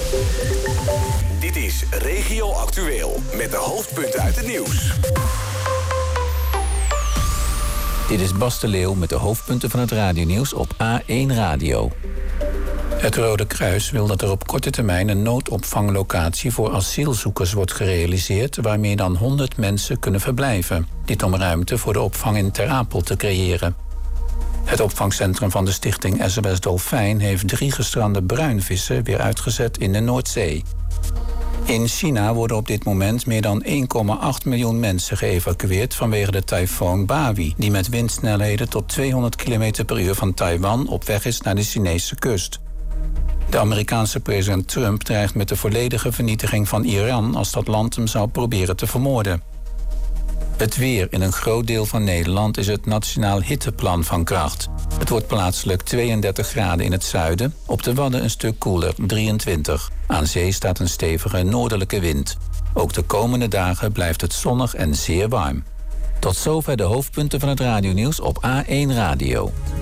Dit is Regio Actueel met de hoofdpunten uit het nieuws. Dit is Bas de Leeuw met de hoofdpunten van het radionieuws op A1 Radio. Het Rode Kruis wil dat er op korte termijn een noodopvanglocatie voor asielzoekers wordt gerealiseerd waar meer dan 100 mensen kunnen verblijven. Dit om ruimte voor de opvang in Ter Apel te creëren. Het opvangcentrum van de stichting SOS Dolfijn heeft 3 gestrande bruinvissen weer uitgezet in de Noordzee. In China worden op dit moment meer dan 1,8 miljoen mensen geëvacueerd vanwege de tyfoon Bawi, die met windsnelheden tot 200 km per uur van Taiwan op weg is naar de Chinese kust. De Amerikaanse president Trump dreigt met de volledige vernietiging van Iran als dat land hem zou proberen te vermoorden. Het weer in een groot deel van Nederland is het Nationaal Hitteplan van kracht. Het wordt plaatselijk 32 graden in het zuiden, op de Wadden een stuk koeler, 23. Aan zee staat een stevige noordelijke wind. Ook de komende dagen blijft het zonnig en zeer warm. Tot zover de hoofdpunten van het radionieuws op A1 Radio.